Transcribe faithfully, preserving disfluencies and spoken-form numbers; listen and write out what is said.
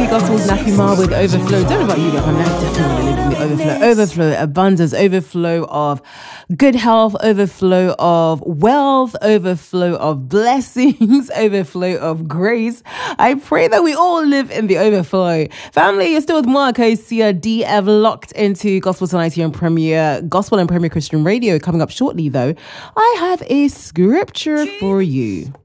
Gospels, Nafima with overflow. Don't know about you, but I'm definitely living the overflow. Overflow, abundance, overflow of good health, overflow of wealth, overflow of blessings, overflow of grace. I pray that we all live in the overflow. Family, you're still with Marco Sia D F, locked into Gospel Tonight here on Premier Gospel and Premier Christian Radio. Coming up shortly, though, I have a scripture for you.